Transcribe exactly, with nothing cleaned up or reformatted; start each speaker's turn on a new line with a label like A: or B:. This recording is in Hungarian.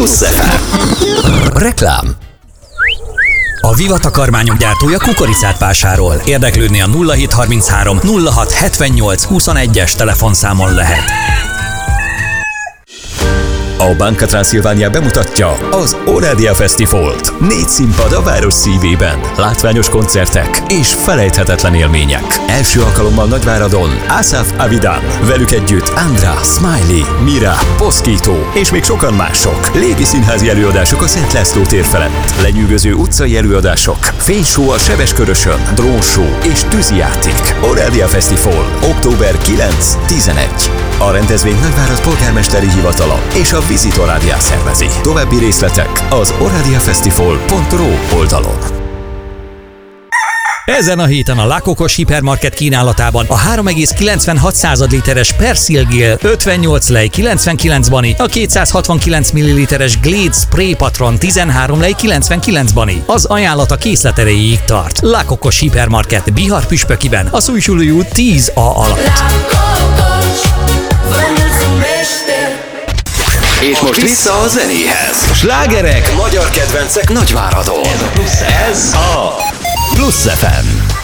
A: Plusz ef em. Reklám. A Viva takarmányok gyártója kukoricát vásárol. Érdeklődni a nulla hét harminchárom nulla hat hetvennyolc huszonegyes telefonszámon lehet. A Banca Transilvania bemutatja az Orádia Fesztivált. Négy színpad a város szívében, látványos koncertek és felejthetetlen élmények. Első alkalommal Nagyváradon Asaf Avidan, velük együtt Andra, Smiley, Mira, Poszkító és még sokan mások. Légi színházi előadások a Szent László tér felett, lenyűgöző utcai előadások, fényshow a Sebeskörösön, drónshow és tűzijáték. Orádia Fesztivál, október kilenc-tizenegy. A rendezvény Nagyvárad polgármesteri hivatala és a Visit Orádia szervezi. További részletek az oradiafesztivál pont ru oldalon.
B: Ezen a héten a La Cocos hipermarket kínálatában a három egész kilencvenhat literes Persil ötvennyolc lej kilencvenkilenc bani, a kétszázhatvankilenc milliliteres Glade Spray Patron tizenhárom lej kilencvenkilenc bani. Az ajánlat a készlet erejéig tart. La Cocos hipermarket Bihar püspökiben, a Szújsulói út tíz A alatt.
A: És most vissza a zenéhez. Slágerek, magyar kedvencek Nagyváradon. Ez a Plusz ef em.